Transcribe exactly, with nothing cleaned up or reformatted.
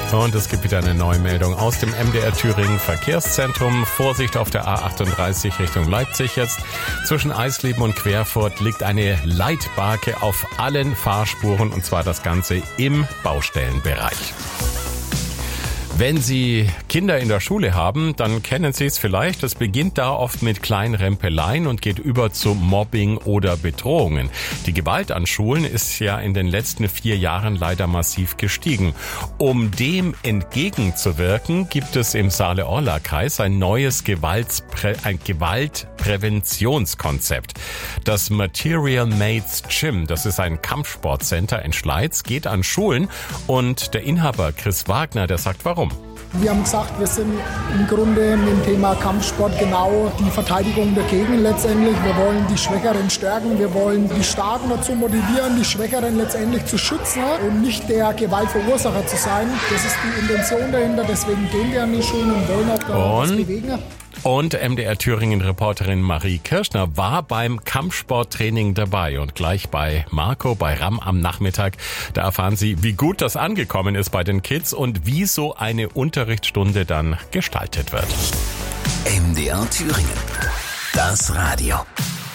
Und es gibt wieder eine neue Meldung aus dem M D R Thüringen Verkehrszentrum. Vorsicht auf der A achtunddreißig Richtung Leipzig jetzt. Zwischen Eisleben und Querfurt liegt eine Leitbarke auf allen Fahrspuren, und zwar das Ganze im Baustellenbereich. Wenn Sie Kinder in der Schule haben, dann kennen Sie es vielleicht. Es beginnt da oft mit kleinen Rempeleien und geht über zu Mobbing oder Bedrohungen. Die Gewalt an Schulen ist ja in den letzten vier Jahren leider massiv gestiegen. Um dem entgegenzuwirken, gibt es im Saale-Orla-Kreis ein neues Gewaltprä- ein Gewaltpräventionskonzept. Das Material Mates Gym, das ist ein Kampfsportcenter in Schleiz, geht an Schulen, und der Inhaber Chris Wagner, der sagt warum. Wir haben gesagt, wir sind im Grunde mit dem Thema Kampfsport genau die Verteidigung dagegen letztendlich. Wir wollen die Schwächeren stärken, wir wollen die Starken dazu motivieren, die Schwächeren letztendlich zu schützen und nicht der Gewaltverursacher zu sein. Das ist die Intention dahinter, deswegen gehen wir an die Schulen und wollen auch da was bewegen. Und M D R Thüringen-Reporterin Marie Kirschner war beim Kampfsporttraining dabei, und gleich bei Marco, bei Ram am Nachmittag, da erfahren Sie, wie gut das angekommen ist bei den Kids und wie so eine Unterrichtsstunde dann gestaltet wird. M D R Thüringen, das Radio.